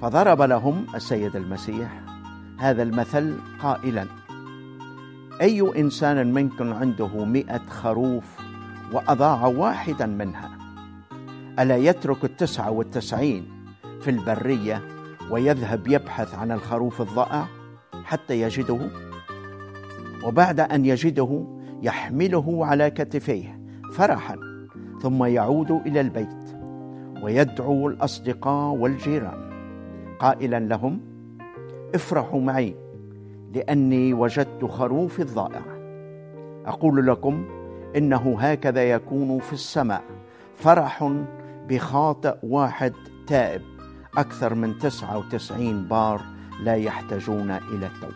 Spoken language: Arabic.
فضرب لهم السيد المسيح هذا المثل قائلا: أي إنسان منكم عنده 100 خروف وأضاع واحدا منها، ألا يترك 99 في البرية ويذهب يبحث عن الخروف الضائع حتى يجده؟ وبعد أن يجده يحمله على كتفيه فرحا، ثم يعود إلى البيت ويدعو الأصدقاء والجيران قائلا لهم: افرحوا معي لأني وجدت خروفي الضائع. أقول لكم إنه هكذا يكون في السماء فرح بخاطئ واحد تائب أكثر من 99 بار لا يحتاجون إلى التوبة.